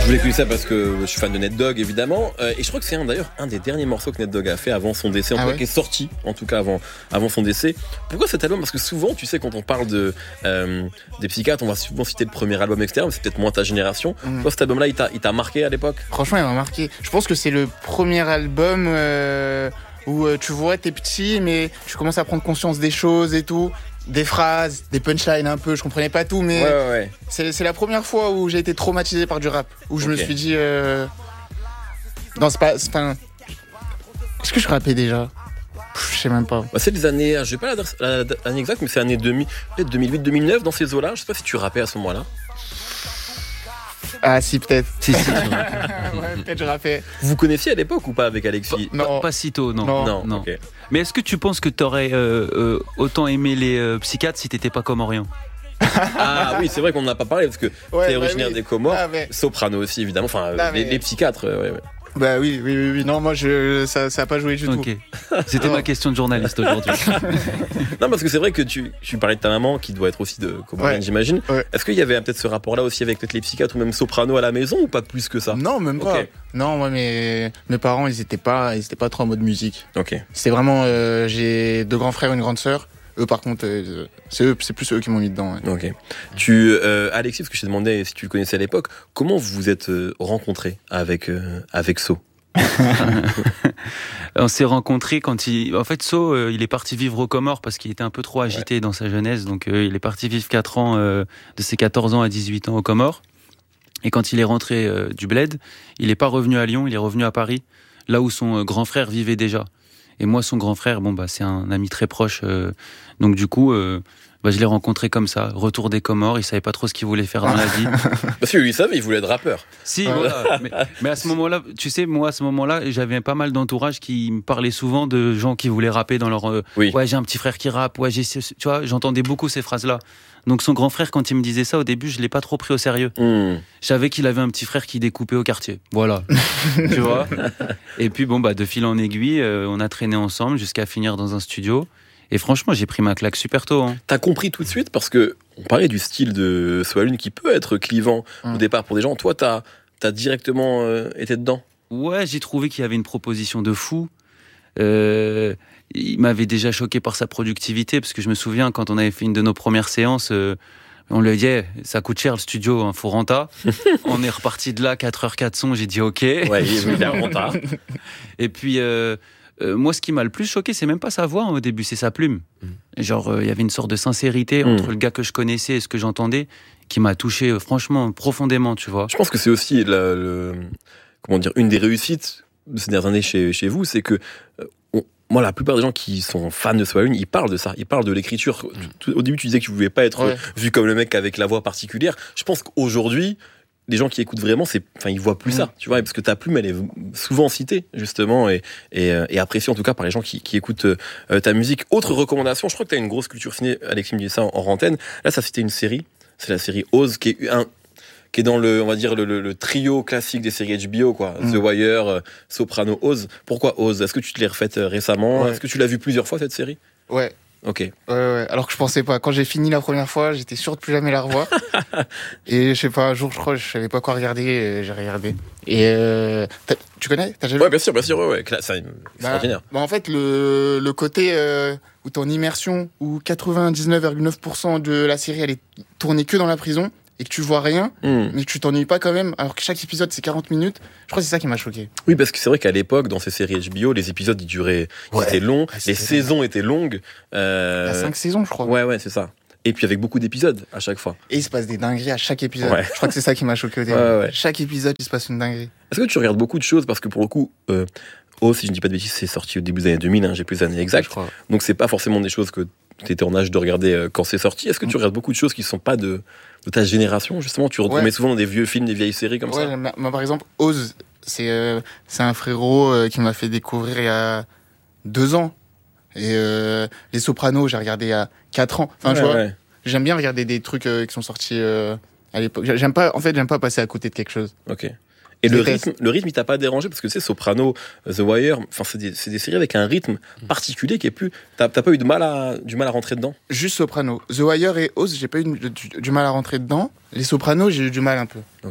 voulais écouter ça parce que je suis fan de Ned Dogg évidemment, et je crois que c'est d'ailleurs un des derniers morceaux que Ned Dogg a fait avant son décès, qui est sorti en tout cas avant son décès. Pourquoi cet album? Parce que souvent, tu sais, quand on parle des psychiatres, on va souvent citer le premier album, etc. Mais c'est peut-être moins ta génération. Toi, cet album-là, il t'a marqué à l'époque? Franchement, il m'a marqué. Je pense que c'est le premier album où tu vois, t'es petit, mais tu commences à prendre conscience des choses et tout. Des phrases, des punchlines un peu, je comprenais pas tout, mais ouais. C'est la première fois où j'ai été traumatisé par du rap, où je me suis dit, non, c'est pas, est-ce que je rappais déjà? Je sais même pas. Bah, c'est les années, je vais pas l'année exacte, mais c'est l'année 2000, peut-être 2008-2009 dans ces eaux-là. Je sais pas si tu rappais à ce moment-là. Ah si, peut-être. Si. Ouais, peut-être je rappais. Vous connaissiez à l'époque ou pas avec Alexis? Non. Pas si tôt, non. Okay. Mais est-ce que tu penses que t'aurais autant aimé les psychiatres si t'étais pas comorien? Ah oui, c'est vrai qu'on n'en a pas parlé parce que t'es originaire des Comores, Soprano aussi évidemment, les psychiatres. Ouais. Bah oui. Non, moi ça a pas joué du tout. C'était ma question de journaliste aujourd'hui. Non, parce que c'est vrai que tu parlais de ta maman qui doit être aussi de comorienne, j'imagine. Ouais. Est-ce qu'il y avait peut-être ce rapport-là aussi avec peut-être les psychiatres ou même Soprano à la maison ou pas plus que ça? Non, même pas. Non, moi mes parents ils étaient pas trop en mode musique. Ok. C'est vraiment j'ai 2 grands frères et une grande sœur. Eux, par contre, c'est plus eux qui m'ont mis dedans. Ouais. Ok. Alexis, parce que je t'ai demandé si tu le connaissais à l'époque, comment vous vous êtes rencontrés avec So? On s'est rencontrés quand en fait, So, il est parti vivre aux Comores parce qu'il était un peu trop agité dans sa jeunesse. Donc, il est parti vivre 4 ans, de ses 14 ans à 18 ans aux Comores. Et quand il est rentré du Bled, il n'est pas revenu à Lyon, il est revenu à Paris, là où son grand frère vivait déjà. Et moi, son grand frère, c'est un ami très proche. Donc du coup, je l'ai rencontré comme ça. Retour des Comores, il savait pas trop ce qu'il voulait faire dans la vie. Parce que lui, il savait, il voulait être rappeur. Si, voilà. Mais à ce moment-là, tu sais, moi, à ce moment-là, j'avais pas mal d'entourage qui me parlaient souvent de gens qui voulaient rapper dans leur... Ouais, j'ai un petit frère qui rappe. Ouais, tu vois, j'entendais beaucoup ces phrases-là. Donc son grand frère, quand il me disait ça, au début, je l'ai pas trop pris au sérieux. Je savais qu'il avait un petit frère qui découpait au quartier. Voilà. Tu vois. Et puis de fil en aiguille, on a traîné ensemble jusqu'à finir dans un studio. Et franchement, j'ai pris ma claque super tôt. T'as compris tout de suite parce que on parlait du style de So-Lune qui peut être clivant au départ pour des gens. Toi, t'as directement été dedans. Ouais, j'ai trouvé qu'il y avait une proposition de fou. Il m'avait déjà choqué par sa productivité, parce que je me souviens, quand on avait fait une de nos premières séances, on lui a dit ça coûte cher le studio, faut renta. On est reparti de là, 4h 4 sons, j'ai dit ok. Ouais, il est bien renta. Et puis, moi, ce qui m'a le plus choqué, c'est même pas sa voix au début, c'est sa plume. Genre, il y avait une sorte de sincérité entre le gars que je connaissais et ce que j'entendais, qui m'a touché franchement, profondément, tu vois. Je pense que c'est aussi une des réussites de ces dernières années chez vous, c'est que moi, la plupart des gens qui sont fans de So-Lune, ils parlent de ça, ils parlent de l'écriture. Au début, tu disais que tu ne pouvais pas être vu comme le mec avec la voix particulière. Je pense qu'aujourd'hui, les gens qui écoutent vraiment, ils voient plus ça, tu vois, parce que ta plume, elle est souvent citée, justement, et appréciée, en tout cas, par les gens qui écoutent ta musique. Autre recommandation, je crois que tu as une grosse culture ciné, Alexis me dit ça en antenne. Là, ça, c'était une série, c'est la série Oz, qui est dans le trio classique des séries HBO, quoi. The Wire, Soprano, Oz. Pourquoi Oz? Est-ce que tu te l'es refaite récemment? Est-ce que tu l'as vu plusieurs fois, cette série? Ouais. Ok. Ouais. Alors que je pensais pas. Quand j'ai fini la première fois, j'étais sûr de plus jamais la revoir. Et je sais pas, un jour, je crois, je savais pas quoi regarder, j'ai regardé. Et tu connais? T'as déjà vu? Ouais, bien sûr, ouais. C'est extraordinaire. En fait, le côté où t'es en immersion, où 99,9% de la série, elle est tournée que dans la prison, et que tu vois rien, mais que tu t'ennuies pas quand même, alors que chaque épisode c'est 40 minutes, je crois que c'est ça qui m'a choqué. Oui, parce que c'est vrai qu'à l'époque, dans ces séries HBO, les épisodes ils étaient longs, les saisons étaient longues. Il y a 5 saisons, je crois. Ouais, c'est ça. Et puis avec beaucoup d'épisodes à chaque fois. Et il se passe des dingueries à chaque épisode. Ouais. Je crois que c'est ça qui m'a choqué au début. Ouais. Chaque épisode, il se passe une dinguerie. Est-ce que tu regardes beaucoup de choses? Parce que pour le coup, si je ne dis pas de bêtises, c'est sorti au début des années 2000, j'ai plus d'années exactes. Donc c'est pas forcément des choses que tu étais en âge de regarder quand c'est sorti. Est-ce que tu regardes beaucoup de choses qui ne sont pas de ta génération, justement? Tu remets souvent dans des vieux films, des vieilles séries comme ça? Moi, par exemple, Oz, c'est un frérot qui m'a fait découvrir il y a 2 ans. Et Les Sopranos, j'ai regardé il y a 4 ans. Enfin, tu vois, j'aime bien regarder des trucs qui sont sortis à l'époque. J'aime pas passer à côté de quelque chose. Ok. Et le rythme, il t'a pas dérangé? Parce que tu sais, Soprano, The Wire, c'est des séries avec un rythme particulier qui est plus... T'as pas eu du mal à rentrer dedans? Juste Soprano. The Wire et Oz, j'ai pas eu du mal à rentrer dedans. Les Sopranos, j'ai eu du mal un peu. Ok.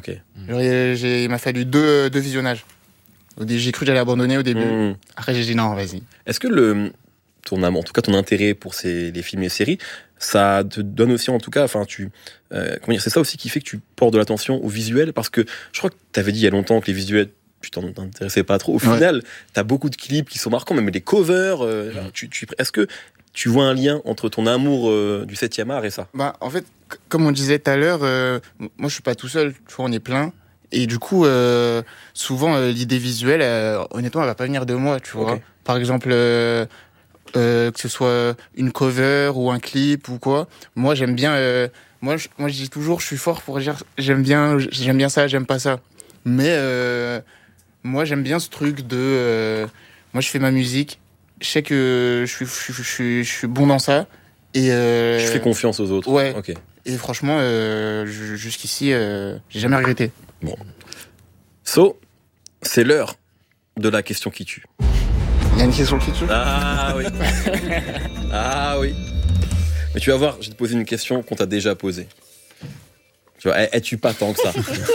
Il m'a fallu deux visionnages. J'ai cru que j'allais abandonner au début. Après, j'ai dit non, vas-y. Est-ce que en tout cas ton intérêt pour les films et les séries, ça te donne aussi en tout cas, c'est ça aussi qui fait que tu portes de l'attention au visuel, parce que je crois que tu avais dit il y a longtemps que les visuels, tu t'en intéressais pas trop. Au final, tu as beaucoup de clips qui sont marquants, même les covers. Est-ce que tu vois un lien entre ton amour du 7e art et ça? En fait, comme on disait tout à l'heure, moi je suis pas tout seul, tu vois, on est plein. Et du coup, souvent, l'idée visuelle, honnêtement, elle va pas venir de moi, tu vois. Par exemple, que ce soit une cover ou un clip ou quoi. Moi, j'aime bien. Moi, je dis toujours, je suis fort pour dire j'aime bien ça, j'aime pas ça. Mais moi, j'aime bien ce truc de. Moi, je fais ma musique. Je sais que je suis bon dans ça. Et je fais confiance aux autres. Ouais. Okay. Et franchement, jusqu'ici, j'ai jamais regretté. Bon. C'est l'heure de la question qui tue. Il y a une question qui tue ? Ah oui. Ah oui. Mais tu vas voir, je vais te poser une question qu'on t'a déjà posée. Tu vois, elle tue pas tant que ça.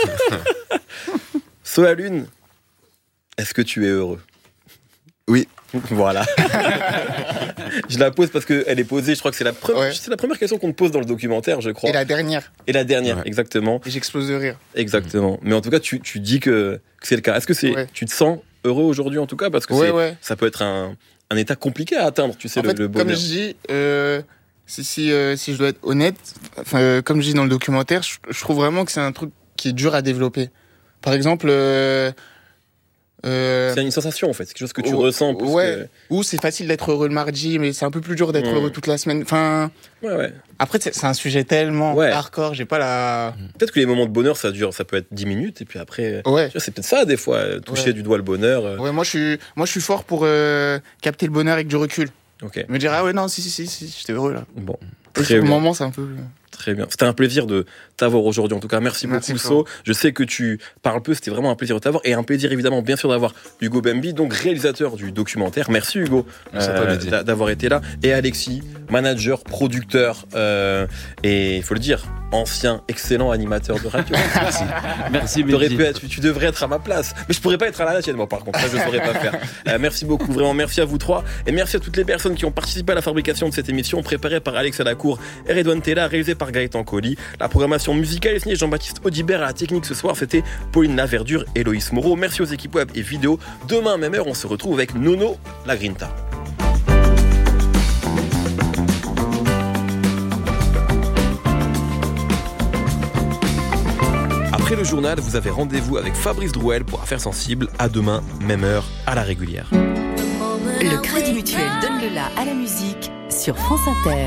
La Lune, est-ce que tu es heureux ? Oui. Voilà. Je la pose parce qu'elle est posée, je crois que c'est la première question qu'on te pose dans le documentaire, je crois. Et la dernière, exactement. Et j'explose de rire. Exactement. Mais en tout cas, tu dis que c'est le cas. Est-ce que tu te sens heureux aujourd'hui en tout cas ? Parce que ça peut être un état compliqué à atteindre, tu sais, en fait, le bonheur. Comme je dis, si je dois être honnête, comme je dis dans le documentaire, je trouve vraiment que c'est un truc qui est dur à développer. Par exemple... c'est une sensation en fait, c'est quelque chose que tu ressens. Ou c'est facile d'être heureux le mardi, mais c'est un peu plus dur d'être heureux toute la semaine. Enfin, Après, c'est un sujet tellement hardcore, j'ai pas la... Peut-être que les moments de bonheur, ça peut être 10 minutes, et puis après, c'est peut-être ça des fois, toucher du doigt le bonheur. Ouais, moi je suis fort pour capter le bonheur avec du recul. Me dire, ah ouais, non, si, j'étais heureux là. Bon. Très bien. Moment, c'est un peu... Très bien. C'était un plaisir de t'avoir aujourd'hui. En tout cas, merci beaucoup, So. Je sais que tu parles peu. C'était vraiment un plaisir de t'avoir. Et un plaisir, évidemment, bien sûr, d'avoir Hugo Bembi, donc réalisateur du documentaire. Merci, Hugo, d'avoir été là. Et Alexis, manager, producteur, et il faut le dire, ancien, excellent animateur de radio. Merci. Tu devrais être à ma place. Mais je pourrais pas être à la tienne, moi, par contre. Ça, je ne saurais pas faire. Merci beaucoup. Vraiment, merci à vous trois. Et merci à toutes les personnes qui ont participé à la fabrication de cette émission, préparée par Alex Alacour et Redouane Tella, réalisée par Gaëtan Colli. La programmation musicale est signée Jean-Baptiste Audibert. À la technique ce soir, c'était Pauline Laverdure et Loïs Moreau. Merci aux équipes web et vidéo. Demain, même heure, on se retrouve avec Nono La Grinta. Après le journal, vous avez rendez-vous avec Fabrice Drouel pour Affaires sensibles. À demain, même heure, à la régulière. Le Crédit Mutuel donne le la à la musique sur France Inter.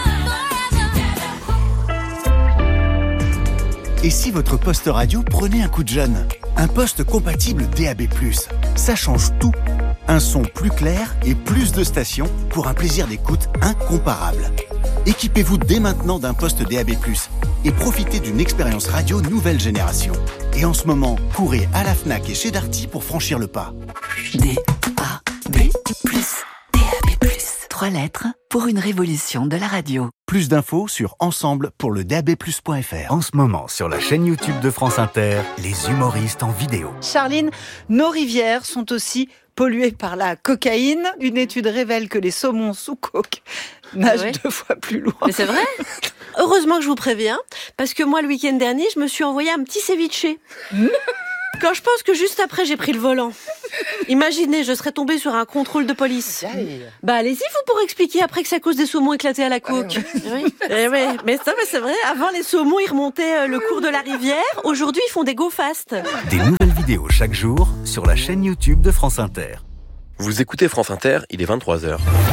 Et si votre poste radio prenait un coup de jeune ? Un poste compatible DAB+. Ça change tout. Un son plus clair et plus de stations pour un plaisir d'écoute incomparable. Équipez-vous dès maintenant d'un poste DAB+, et profitez d'une expérience radio nouvelle génération. Et en ce moment, courez à la Fnac et chez Darty pour franchir le pas. DAB+. 3 lettres pour une révolution de la radio. Plus d'infos sur ensemble pour le dabplus.fr. En ce moment, sur la chaîne YouTube de France Inter, les humoristes en vidéo. Charline, nos rivières sont aussi polluées par la cocaïne. Une étude révèle que les saumons sous coke nagent 2 fois plus loin. Mais c'est vrai ? Heureusement que je vous préviens, parce que moi, le week-end dernier, je me suis envoyé un petit ceviche. Quand je pense que juste après, j'ai pris le volant. Imaginez, je serais tombée sur un contrôle de police. Allez-y, vous pourrez expliquer après que c'est à cause des saumons éclatés à la coke. Mais c'est vrai, avant les saumons, ils remontaient le cours de la rivière. Aujourd'hui, ils font des go fast. Des nouvelles vidéos chaque jour sur la chaîne YouTube de France Inter. Vous écoutez France Inter, il est 23h.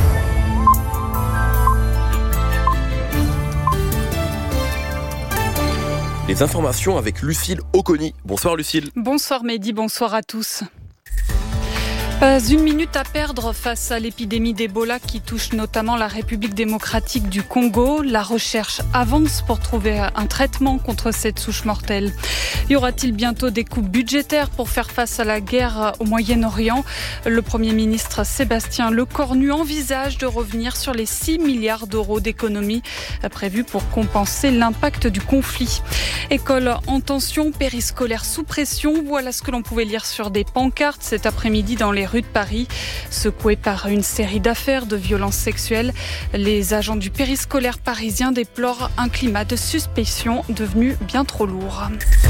Les informations avec Lucille Oconi. Bonsoir Lucille. Bonsoir Mehdi, bonsoir à tous. Pas une minute à perdre face à l'épidémie d'Ebola qui touche notamment la République démocratique du Congo. La recherche avance pour trouver un traitement contre cette souche mortelle. Y aura-t-il bientôt des coupes budgétaires pour faire face à la guerre au Moyen-Orient ? Le Premier ministre Sébastien Lecornu envisage de revenir sur les 6 milliards d'euros d'économies prévues pour compenser l'impact du conflit. École en tension, périscolaire sous pression, voilà ce que l'on pouvait lire sur des pancartes cet après-midi dans les rues de Paris. Secoués par une série d'affaires de violences sexuelles, les agents du périscolaire parisien déplorent un climat de suspicion devenu bien trop lourd.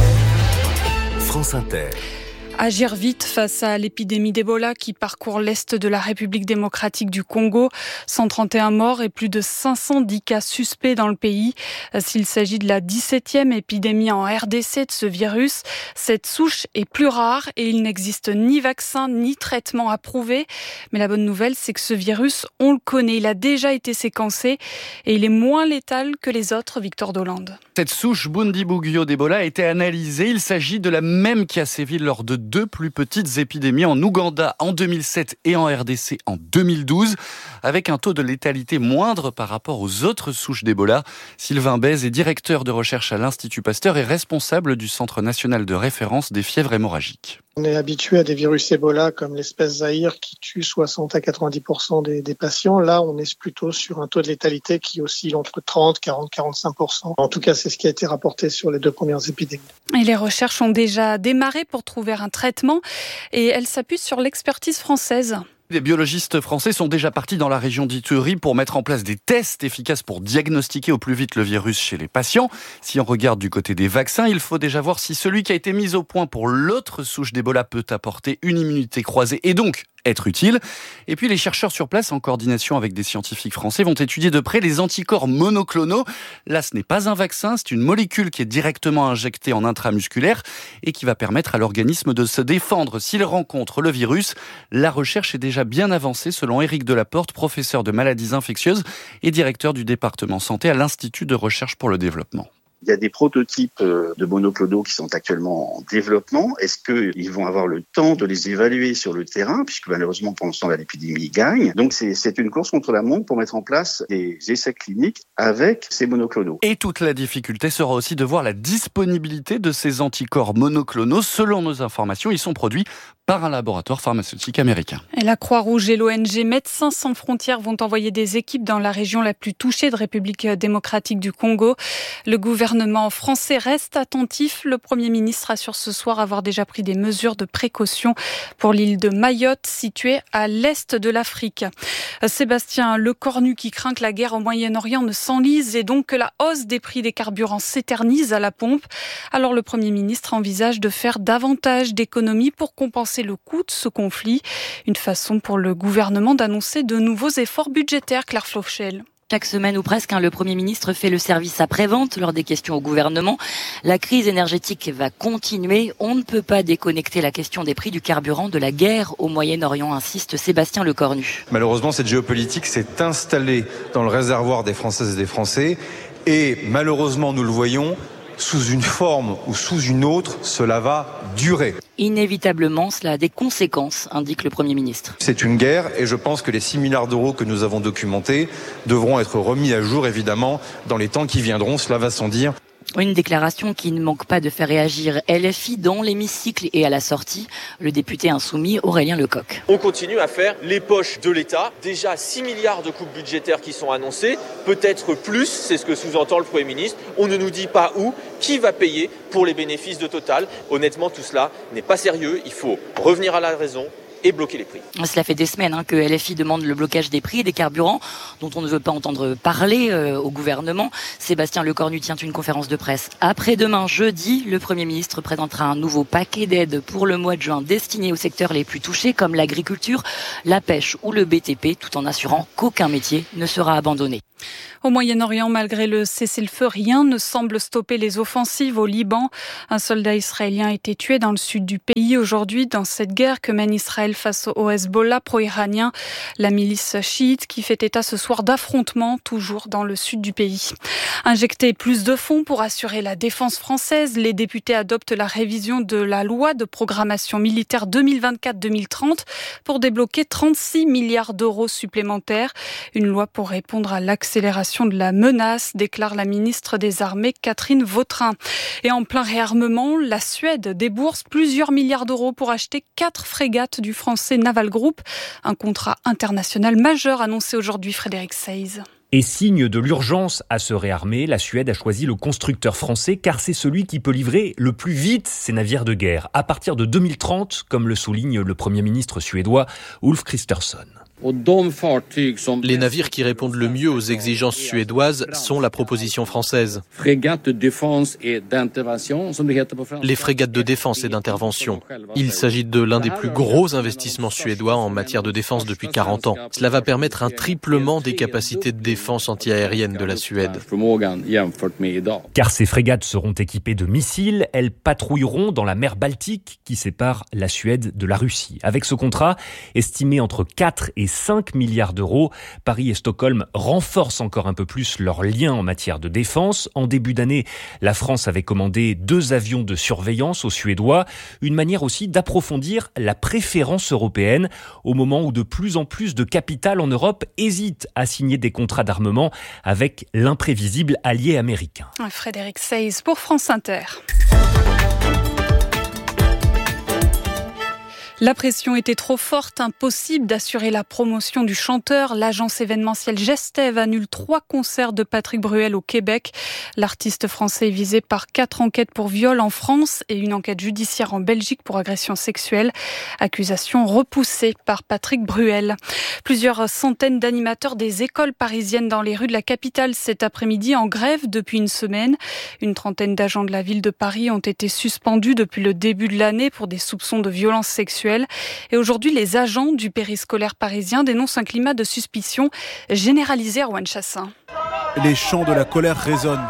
France Inter. Agir vite face à l'épidémie d'Ebola qui parcourt l'est de la République démocratique du Congo. 131 morts et plus de 510 cas suspects dans le pays. S'il s'agit de la 17e épidémie en RDC de ce virus, cette souche est plus rare et il n'existe ni vaccin ni traitement approuvé. Mais la bonne nouvelle, c'est que ce virus, on le connaît, il a déjà été séquencé et il est moins létal que les autres, Victor Dolande. Cette souche Bundibugyo d'Ebola a été analysée. Il s'agit de la même qui a sévi lors de 2 plus petites épidémies en Ouganda en 2007 et en RDC en 2012, avec un taux de létalité moindre par rapport aux autres souches d'Ebola. Sylvain Bèze est directeur de recherche à l'Institut Pasteur et responsable du Centre national de référence des fièvres hémorragiques. On est habitué à des virus Ebola comme l'espèce Zaïre qui tue 60 à 90% des patients. Là, on est plutôt sur un taux de létalité qui oscille entre 30, 40, 45%. En tout cas, c'est ce qui a été rapporté sur les 2 premières épidémies. Et les recherches ont déjà démarré pour trouver un traitement et elles s'appuient sur l'expertise française. Les biologistes français sont déjà partis dans la région d'Ituri pour mettre en place des tests efficaces pour diagnostiquer au plus vite le virus chez les patients. Si on regarde du côté des vaccins, il faut déjà voir si celui qui a été mis au point pour l'autre souche d'Ebola peut apporter une immunité croisée et donc être utile. Et puis les chercheurs sur place, en coordination avec des scientifiques français, vont étudier de près les anticorps monoclonaux. Là, ce n'est pas un vaccin, c'est une molécule qui est directement injectée en intramusculaire et qui va permettre à l'organisme de se défendre s'il rencontre le virus. La recherche est déjà bien avancée, selon Éric Delaporte, professeur de maladies infectieuses et directeur du département santé à l'Institut de recherche pour le développement. Il y a des prototypes de monoclonaux qui sont actuellement en développement. Est-ce qu'ils vont avoir le temps de les évaluer sur le terrain, puisque malheureusement, pour l'instant, l'épidémie gagne. Donc, c'est une course contre la montre pour mettre en place des essais cliniques avec ces monoclonaux. Et toute la difficulté sera aussi de voir la disponibilité de ces anticorps monoclonaux. Selon nos informations, ils sont produits par un laboratoire pharmaceutique américain. Et la Croix-Rouge et l'ONG Médecins sans frontières vont envoyer des équipes dans la région la plus touchée de République démocratique du Congo. Le gouvernement français reste attentif. Le Premier ministre assure ce soir avoir déjà pris des mesures de précaution pour l'île de Mayotte, située à l'est de l'Afrique. Sébastien Lecornu qui craint que la guerre au Moyen-Orient ne s'enlise et donc que la hausse des prix des carburants s'éternise à la pompe. Alors le Premier ministre envisage de faire davantage d'économies pour compenser le coût de ce conflit. Une façon pour le gouvernement d'annoncer de nouveaux efforts budgétaires, Claire Flauchel. Chaque semaine ou presque, le Premier ministre fait le service après-vente lors des questions au gouvernement. La crise énergétique va continuer. On ne peut pas déconnecter la question des prix du carburant de la guerre au Moyen-Orient, insiste Sébastien Lecornu. Malheureusement, cette géopolitique s'est installée dans le réservoir des Françaises et des Français. Et malheureusement, nous le voyons, sous une forme ou sous une autre, cela va durer. Inévitablement, cela a des conséquences, indique le Premier ministre. C'est une guerre et je pense que les 6 milliards d'euros que nous avons documentés devront être remis à jour, évidemment, dans les temps qui viendront, cela va sans dire. Une déclaration qui ne manque pas de faire réagir LFI dans l'hémicycle et à la sortie, le député insoumis Aurélien Lecoq. On continue à faire les poches de l'État. Déjà 6 milliards de coupes budgétaires qui sont annoncées, peut-être plus, c'est ce que sous-entend le Premier ministre. On ne nous dit pas où, qui va payer pour les bénéfices de Total. Honnêtement, tout cela n'est pas sérieux. Il faut revenir à la raison et bloquer les prix. Cela fait des semaines que LFI demande le blocage des prix et des carburants dont on ne veut pas entendre parler au gouvernement. Sébastien Lecornu tient une conférence de presse après-demain, jeudi. Le Premier ministre présentera un nouveau paquet d'aides pour le mois de juin destiné aux secteurs les plus touchés comme l'agriculture, la pêche ou le BTP, tout en assurant qu'aucun métier ne sera abandonné. Au Moyen-Orient, malgré le cessez-le-feu, rien ne semble stopper les offensives au Liban. Un soldat israélien a été tué dans le sud du pays aujourd'hui dans cette guerre que mène Israël face au Hezbollah pro-iranien, la milice chiite qui fait état ce soir d'affrontements toujours dans le sud du pays. Injecter plus de fonds pour assurer la défense française, les députés adoptent la révision de la loi de programmation militaire 2024-2030 pour débloquer 36 milliards d'euros supplémentaires. Une loi pour répondre à l'accélération de la menace, déclare la ministre des Armées Catherine Vautrin. Et en plein réarmement, la Suède débourse plusieurs milliards d'euros pour acheter 4 frégates du français Naval Group. Un contrat international majeur annoncé aujourd'hui, Frédéric Seyss. Et signe de l'urgence à se réarmer, la Suède a choisi le constructeur français car c'est celui qui peut livrer le plus vite ses navires de guerre, à partir de 2030, comme le souligne le Premier ministre suédois Ulf Kristersson. Les navires qui répondent le mieux aux exigences suédoises sont la proposition française. Les frégates de défense et d'intervention. Il s'agit de l'un des plus gros investissements suédois en matière de défense depuis 40 ans. Cela va permettre un triplement des capacités de défense antiaérienne de la Suède. Car ces frégates seront équipées de missiles, elles patrouilleront dans la mer Baltique qui sépare la Suède de la Russie. Avec ce contrat, estimé entre 4 et 5 milliards d'euros, Paris et Stockholm renforcent encore un peu plus leurs liens en matière de défense. En début d'année, la France avait commandé 2 avions de surveillance aux Suédois, une manière aussi d'approfondir la préférence européenne au moment où de plus en plus de capitales en Europe hésitent à signer des contrats d'armement avec l'imprévisible allié américain. Frédéric Seyss pour France Inter. La pression était trop forte, impossible d'assurer la promotion du chanteur. L'agence événementielle Gestev annule 3 concerts de Patrick Bruel au Québec. L'artiste français est visé par 4 enquêtes pour viol en France et une enquête judiciaire en Belgique pour agression sexuelle. Accusation repoussée par Patrick Bruel. Plusieurs centaines d'animateurs des écoles parisiennes dans les rues de la capitale cet après-midi en grève depuis une semaine. Une trentaine d'agents de la ville de Paris ont été suspendus depuis le début de l'année pour des soupçons de violences sexuelles. Et aujourd'hui, les agents du périscolaire parisien dénoncent un climat de suspicion généralisé à Rouen Chassin. Les chants de la colère résonnent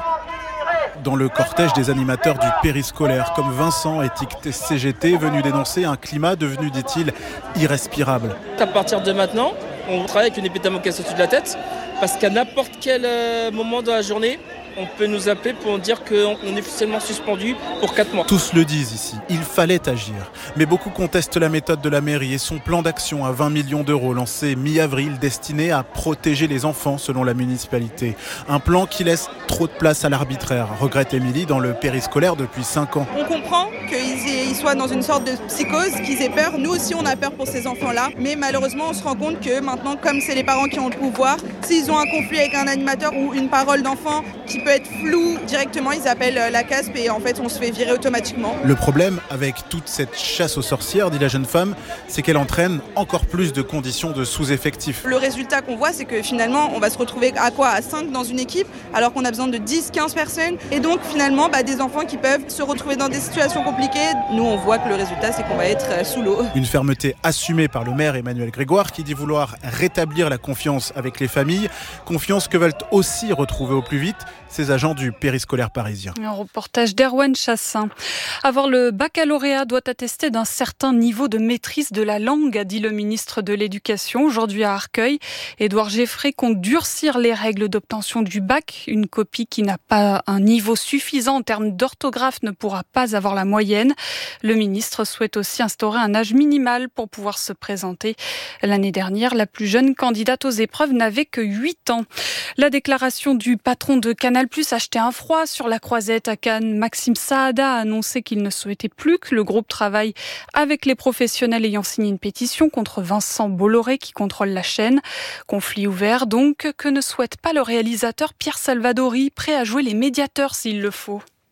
dans le cortège des animateurs du périscolaire, comme Vincent, étiqueté CGT, venu dénoncer un climat devenu, dit-il, irrespirable. À partir de maintenant, on travaille avec une épée de Damoclès au-dessus de la tête, parce qu'à n'importe quel moment de la journée, on peut nous appeler pour nous dire qu'on est officiellement suspendu pour 4 mois. Tous le disent ici, il fallait agir. Mais beaucoup contestent la méthode de la mairie et son plan d'action à 20 millions d'euros lancé mi-avril destiné à protéger les enfants selon la municipalité. Un plan qui laisse trop de place à l'arbitraire, regrette Émilie dans le périscolaire depuis 5 ans. On comprend qu'ils soient dans une sorte de psychose, qu'ils aient peur. Nous aussi on a peur pour ces enfants-là. Mais malheureusement on se rend compte que maintenant, comme c'est les parents qui ont le pouvoir, s'ils ont un conflit avec un animateur ou une parole d'enfant qui peut être floue, directement ils appellent la CASP et en fait on se fait virer automatiquement. Le problème avec toute cette chasse aux sorcières, dit la jeune femme, c'est qu'elle entraîne encore plus de conditions de sous-effectif. Le résultat qu'on voit, c'est que finalement on va se retrouver à 5 dans une équipe alors qu'on a besoin de 10-15 personnes et donc finalement des enfants qui peuvent se retrouver dans des situations compliquées. Nous on voit que le résultat c'est qu'on va être sous l'eau. Une fermeté assumée par le maire Emmanuel Grégoire qui dit vouloir rétablir la confiance avec les familles, confiance que veulent aussi retrouver au plus vite ces agents du périscolaire parisien. Un reportage d'Erwan Chassin. Avoir le baccalauréat doit attester d'un certain niveau de maîtrise de la langue, a dit le ministre de l'Éducation aujourd'hui à Arcueil. Édouard Geffray compte durcir les règles d'obtention du bac. Une copie qui n'a pas un niveau suffisant en termes d'orthographe ne pourra pas avoir la moyenne. Le ministre souhaite aussi instaurer un âge minimal pour pouvoir se présenter. L'année dernière, la plus jeune candidate aux épreuves n'avait que 8 ans. La déclaration du patron de Canal+ acheté un froid sur la Croisette à Cannes. Maxime Saada a annoncé qu'il ne souhaitait plus que le groupe travaille avec les professionnels ayant signé une pétition contre Vincent Bolloré qui contrôle la chaîne. Conflit ouvert donc que ne souhaite pas le réalisateur Pierre Salvadori, prêt à jouer les médiateurs s'il le faut.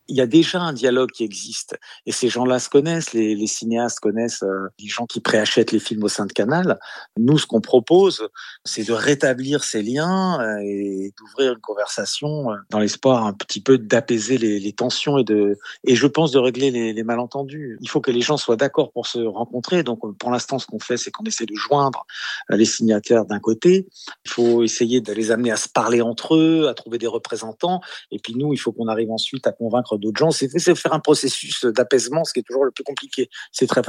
il y a déjà un dialogue qui existe. Et ces gens-là se connaissent, les cinéastes connaissent les gens qui préachètent les films au sein de Canal. Nous, ce qu'on propose, c'est de rétablir ces liens et d'ouvrir une conversation dans l'espoir un petit peu d'apaiser les tensions et je pense de régler les malentendus. Il faut que les gens soient d'accord pour se rencontrer. Donc, pour l'instant, ce qu'on fait, c'est qu'on essaie de joindre les signataires d'un côté. Il faut essayer de les amener à se parler entre eux, à trouver des représentants. Et puis nous, il faut qu'on arrive ensuite à convaincre d'autres gens. C'est faire un processus d'apaisement, ce qui est toujours le plus compliqué. C'est très